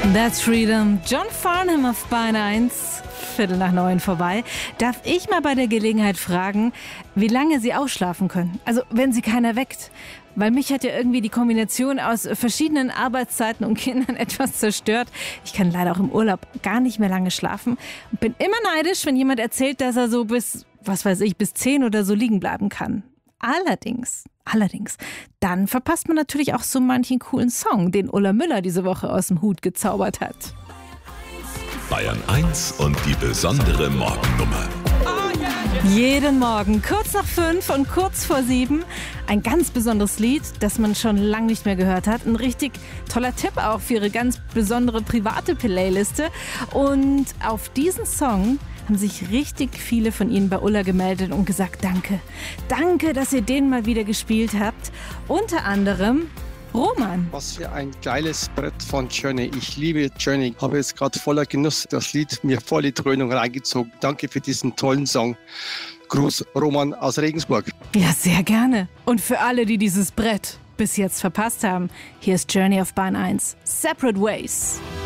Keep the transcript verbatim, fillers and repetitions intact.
That's Freedom. John Farnham auf Bayern eins. Viertel nach neun vorbei. Darf ich mal bei der Gelegenheit fragen, wie lange Sie ausschlafen können? Also, wenn Sie keiner weckt. Weil mich hat ja irgendwie die Kombination aus verschiedenen Arbeitszeiten und Kindern etwas zerstört. Ich kann leider auch im Urlaub gar nicht mehr lange schlafen. Und bin immer neidisch, wenn jemand erzählt, dass er so bis, was weiß ich, bis zehn oder so liegen bleiben kann. Allerdings, allerdings, dann verpasst man natürlich auch so manchen coolen Song, den Ulla Müller diese Woche aus dem Hut gezaubert hat. Bayern eins und die besondere Morgennummer. Jeden Morgen, kurz nach fünf und kurz vor sieben, ein ganz besonderes Lied, das man schon lange nicht mehr gehört hat. Ein richtig toller Tipp auch für Ihre ganz besondere private Playliste. Und auf diesen Song haben sich richtig viele von Ihnen bei Ulla gemeldet und gesagt, danke. Danke, dass ihr den mal wieder gespielt habt. Unter anderem Roman. Was für ein geiles Brett von Journey. Ich liebe Journey. Habe jetzt gerade voller Genuss das Lied mir voll die Dröhnung reingezogen. Danke für diesen tollen Song. Gruß, Roman aus Regensburg. Ja, sehr gerne. Und für alle, die dieses Brett bis jetzt verpasst haben, hier ist Journey auf Bahn eins. Separate Ways.